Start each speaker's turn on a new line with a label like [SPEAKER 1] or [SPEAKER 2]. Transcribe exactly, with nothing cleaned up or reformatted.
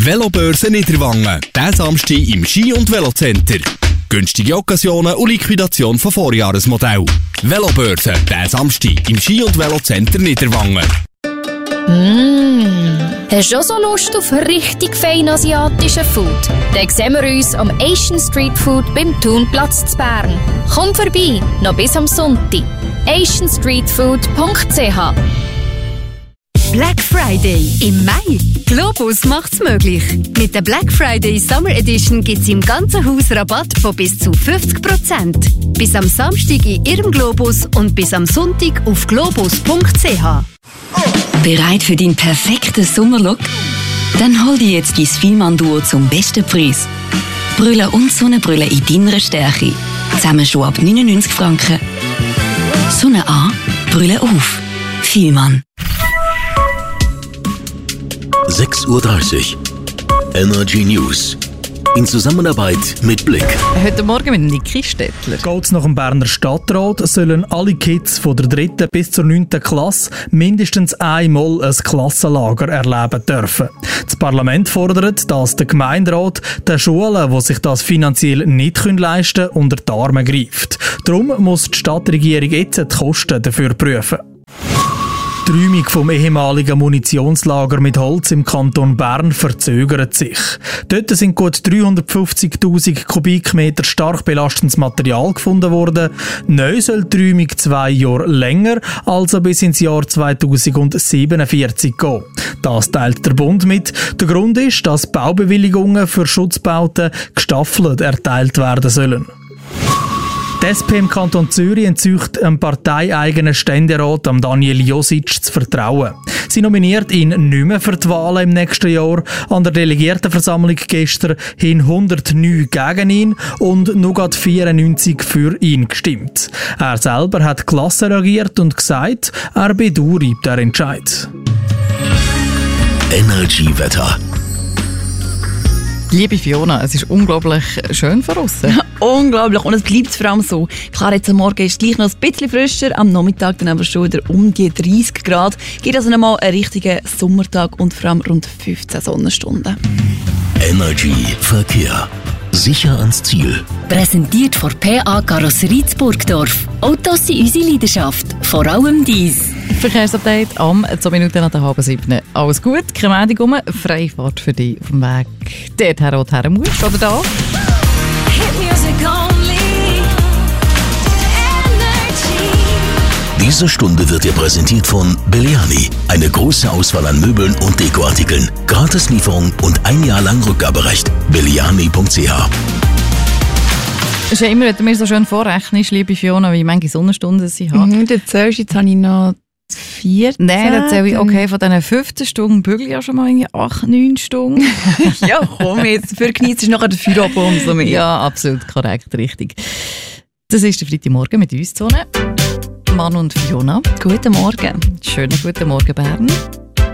[SPEAKER 1] Velobörse Niederwangen. Diesen Samstag im Ski- und Velocenter. Günstige Occasionen und Liquidation von Vorjahresmodell. Velobörse, diesen Samstag im Ski- und Velocenter Niederwangen.
[SPEAKER 2] Mmh. Hast du auch so Lust auf richtig feinen asiatischen Food? Dann sehen wir uns am Asian Street Food beim Thunplatz zu Bern. Komm vorbei, noch bis am Sonntag. asian street food punkt c h
[SPEAKER 3] Black Friday im Mai. Globus macht's möglich. Mit der Black Friday Summer Edition gibt's im ganzen Haus Rabatt von bis zu fünfzig Prozent. Bis am Samstag in Ihrem Globus und bis am Sonntag auf globus punkt c h.
[SPEAKER 4] Bereit für deinen perfekten Sommerlook? Dann hol dir jetzt dein Fielmann-Duo zum besten Preis. Brille und Sonnenbrille in deiner Stärke. Zusammen schon ab neunundneunzig Franken. Sonne an, Brille auf. Fielmann.
[SPEAKER 5] sechs Uhr dreißig. Energy News. In Zusammenarbeit mit Blick.
[SPEAKER 6] Heute Morgen mit Niki Stettler.
[SPEAKER 7] Geht's nach dem Berner Stadtrat, sollen alle Kids von der dritten bis zur neunten Klasse mindestens einmal ein Klassenlager erleben dürfen. Das Parlament fordert, dass der Gemeinderat den Schulen, die sich das finanziell nicht leisten können, unter die Arme greift. Darum muss die Stadtregierung jetzt die Kosten dafür prüfen. Die Räumung vom ehemaligen Munitionslager mit Holz im Kanton Bern verzögert sich. Dort sind gut dreihundertfünfzigtausend Kubikmeter stark belastendes Material gefunden worden. Neu soll die Räumung zwei Jahre länger, also bis ins Jahr zweitausendsiebenundvierzig gehen. Das teilt der Bund mit. Der Grund ist, dass Baubewilligungen für Schutzbauten gestaffelt erteilt werden sollen. Die S P im Kanton Zürich entzieht einem parteieigenen Ständerat am Daniel Josic das Vertrauen. Sie nominiert ihn nicht mehr für die Wahlen im nächsten Jahr. An der Delegiertenversammlung gestern haben hundertneun gegen ihn und nur gerade vierundneunzig für ihn gestimmt. Er selber hat gelassen reagiert und gesagt, er bedauere den Entscheid.
[SPEAKER 5] Energy Wetter.
[SPEAKER 6] Liebe Fiona, es ist unglaublich schön von aussen.
[SPEAKER 8] Unglaublich. Und es bleibt vor allem so. Klar, jetzt am Morgen ist es gleich noch ein bisschen frischer, am Nachmittag dann aber schon wieder um die dreißig Grad. Gibt also nochmal einen richtigen Sommertag und vor allem rund fünfzehn Sonnenstunden.
[SPEAKER 5] Energy Verkehr. Sicher ans Ziel.
[SPEAKER 4] Präsentiert von P A Karosserie Burgdorf. Autos sind unsere Leidenschaft, vor allem dies.
[SPEAKER 6] Verkehrsupdate am zwei Minuten nach der halben siebten. Alles gut, keine Meldung rum, Freifahrt für dich auf dem Weg dorthin, wo du her musst, oder da?
[SPEAKER 5] Diese Stunde wird dir präsentiert von Belliani. Eine große Auswahl an Möbeln und Dekoartikeln. Gratislieferung und ein Jahr lang Rückgaberecht. belliani punkt c h.
[SPEAKER 6] Es ist ja immer, wenn du mir so schön vorrechnest, liebe Fiona, wie viele Sonnenstunden sie hat.
[SPEAKER 8] Mhm, du zählst, jetzt habe ich noch vierzehn.
[SPEAKER 6] Nein, dann zähle ich, okay, von diesen fünfzehn Stunden bügel ich ja schon mal acht, neun Stunden.
[SPEAKER 8] Ja, komm jetzt, dafür genießt du nachher den Feierabend umso mehr.
[SPEAKER 6] Ja, absolut korrekt, richtig. Das ist der Freitagmorgen mit uns, Sonne. Mann und Fiona.
[SPEAKER 8] Guten Morgen.
[SPEAKER 6] Schönen guten Morgen, Bern.